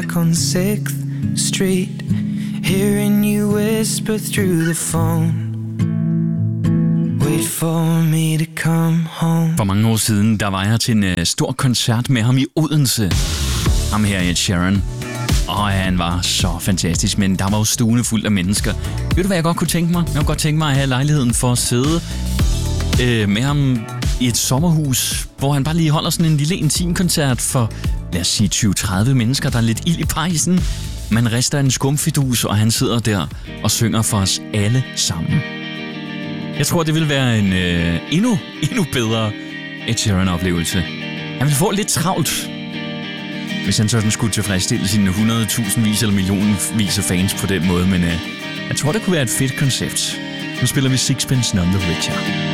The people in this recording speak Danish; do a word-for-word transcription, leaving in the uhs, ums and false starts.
back on sixth Street, hearing you whisper through the phone. Wait for me to come home. For mange år siden, der var jeg til en uh, stor koncert med ham i Odense. Ham her, Ed Sheeran. Og han var så fantastisk, men der var jo stuende fuld af mennesker. Ved du, hvad jeg godt kunne tænke mig? Jeg kunne godt tænke mig at have lejligheden for at sidde øh, med ham i et sommerhus, hvor han bare lige holder sådan en lille intim koncert for, lad os sige, tyve til tredive mennesker, der er lidt ild i pejsen. Man rister en skumfidus, og han sidder der og synger for os alle sammen. Jeg tror, det vil være en øh, endnu, endnu bedre Ed Sheeran-oplevelse. Han vil få lidt travlt, hvis han sådan skulle tilfredsstille sine hundredtusindvis eller millionvis af fans på den måde. Men øh, jeg tror, det kunne være et fedt koncept. Nu spiller vi Sixpence None the Richer.